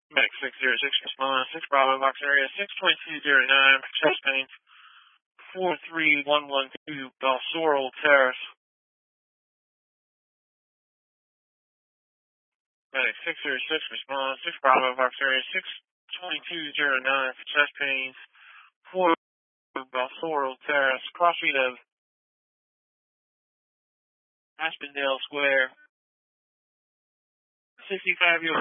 Medic 606, respond. 6 Bravo, box area 62209, chest pain 43112, Balsoral Terrace. Medic 606, respond. 6 Bravo, box area 62209, for chest pains 4 Balsoral Terrace, crossfeed of Aspendale Square. 65-year-old